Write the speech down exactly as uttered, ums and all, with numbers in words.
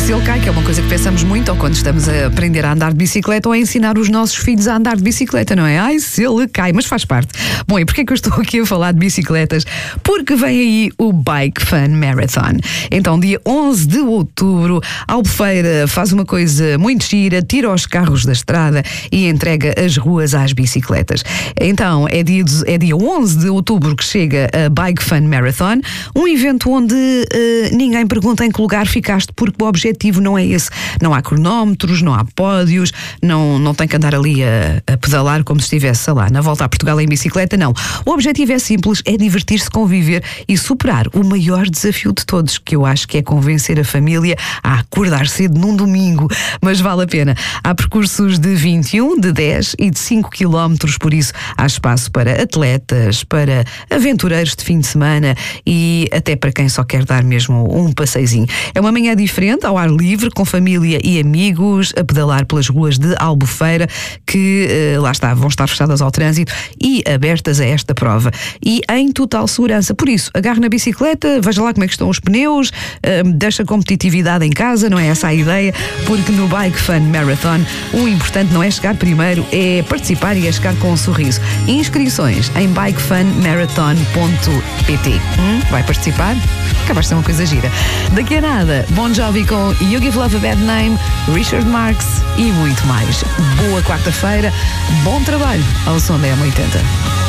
se ele cai, que é uma coisa que pensamos muito, ou quando estamos a aprender a andar de bicicleta, ou a ensinar os nossos filhos a andar de bicicleta, não é? Ai, se ele cai, mas faz parte. Bom, e porquê que eu estou aqui a falar de bicicletas? Porque vem aí o Bike Fun Marathon. Então, dia onze de outubro, a Albufeira faz uma coisa muito gira, tira os carros da estrada e entrega as ruas às bicicletas. Então, é dia, é dia onze de outubro que chega a Bike Fun Marathon, um evento onde uh, ninguém pergunta em que lugar ficaste, porque o objetivo não é esse. Não há cronómetros, não há pódios, não, não tem que andar ali a, a pedalar como se estivesse, sei lá, na volta a Portugal em bicicleta, não. O objetivo é simples, é divertir-se, conviver e superar o maior desafio de todos, que eu acho que é convencer a família a acordar cedo num domingo, mas vale a pena. Há percursos de vinte e um, de dez e de cinco quilómetros, por isso há espaço para atletas, para aventureiros de fim de semana e até para quem só quer dar mesmo um passeizinho. É uma manhã diferente, ao ar livre, com família e amigos, a pedalar pelas ruas de Albufeira, que uh, lá está, vão estar fechadas ao trânsito e abertas a esta prova. E em total segurança. Por isso, agarre na bicicleta, veja lá como é que estão os pneus, uh, deixa a competitividade em casa, não é essa a ideia, porque no Bike Fun Marathon o importante não é chegar primeiro, é participar e é chegar com um sorriso. Inscrições em bike fun marathon ponto pt. Hum, vai participar? Acabaste de ser uma coisa gira. Daqui a nada, Bon Jovi com You Give Love a Bad Name, Richard Marx e muito mais. Boa quarta-feira, bom trabalho ao som da M oitenta.